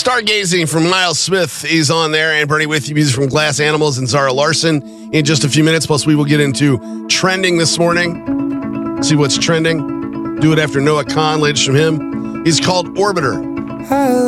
Stargazing from Miles Smith is on there, and Bernie with you. Music from Glass Animals and Zara Larson in just a few minutes. Plus, we will get into trending this morning. See what's trending. Do it after Noah Conlidge from him. He's called Orbiter.